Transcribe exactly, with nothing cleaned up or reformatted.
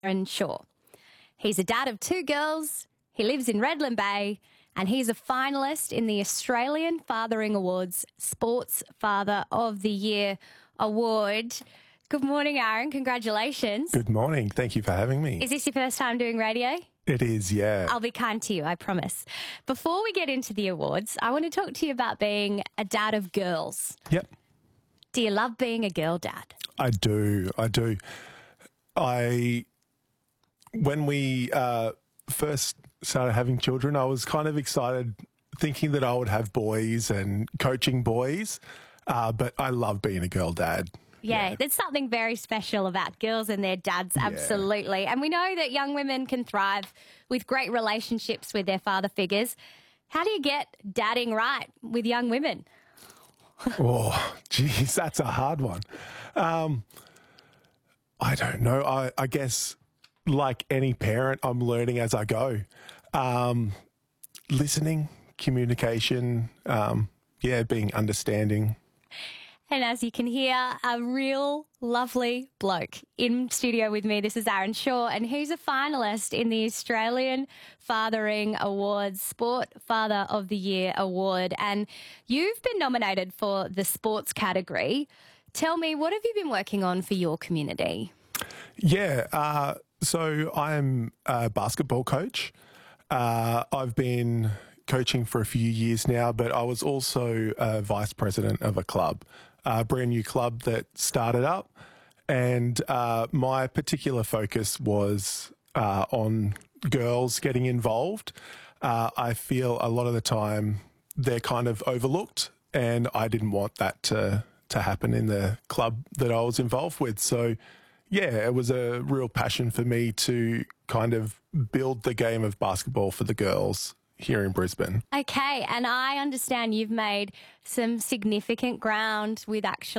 Aaron Shaw. He's a dad of two girls, he lives in Redland Bay, and he's a finalist in the Australian Fathering Awards Sports Father of the Year Award. Good morning, Aaron. Congratulations. Good morning. Thank you for having me. Is this your first time doing radio? It is, yeah. I'll be kind to you, I promise. Before we get into the awards, I want to talk to you about being a dad of girls. Yep. Do you love being a girl dad? I do. I do. I, when we uh, first started having children, I was kind of excited thinking that I would have boys and coaching boys, uh, but I love being a girl dad. Yeah, Yeah. there's something very special about girls and their dads, absolutely. And we know that young women can thrive with great relationships with their father figures. How do you get dadding right with young women? Oh, geez, that's a hard one. Um, I don't know. I, I guess, like any parent, I'm learning as I go. Um, listening, communication, um, yeah, being understanding. And as you can hear, a real lovely bloke in studio with me. This is Aaron Shaw, and he's a finalist in the Australian Fathering Awards Sport Father of the Year Award. And you've been nominated for the sports category. Tell me, what have you been working on for your community? Yeah, uh, so I'm a basketball coach. Uh, I've been coaching for a few years now, but I was also a vice president of a club, a brand new club that started up. And uh, my particular focus was uh, on girls getting involved. Uh, I feel a lot of the time they're kind of overlooked, and I didn't want that to, to happen in the club that I was involved with. So, yeah, it was a real passion for me to kind of build the game of basketball for the girls here in Brisbane. Okay, and I understand you've made some significant ground with actually